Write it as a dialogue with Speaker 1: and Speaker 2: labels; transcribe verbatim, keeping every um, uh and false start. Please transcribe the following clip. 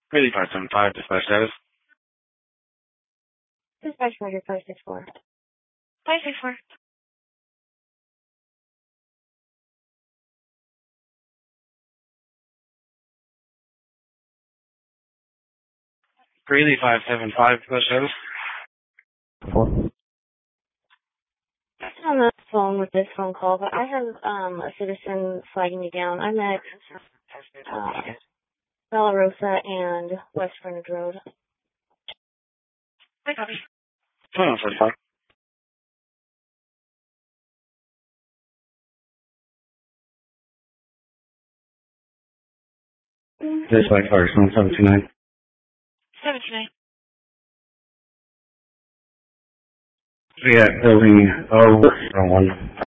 Speaker 1: Really five seven five, dispatch status.
Speaker 2: Dispatch Roger five six four.
Speaker 3: five six four.
Speaker 1: Greeley five seven five, dispatch status.
Speaker 4: Four.
Speaker 2: I'm on the phone with this phone call, but I have um a citizen flagging me down. I'm at uh, Bella Rosa and West Frontage Road.
Speaker 3: I copy.
Speaker 1: Oh, forty-five. Dispatch Ferguson seven two nine.
Speaker 3: seventy-nine.
Speaker 1: Yeah, building oh one.